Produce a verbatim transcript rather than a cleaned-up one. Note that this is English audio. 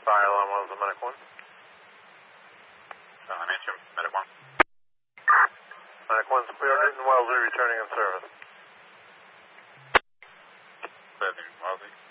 Fire alarm was the Medic one. Silent answer, Medic one. Medic one's clear, Newton Wellesley returning in service. Clear, Newton Wellesley.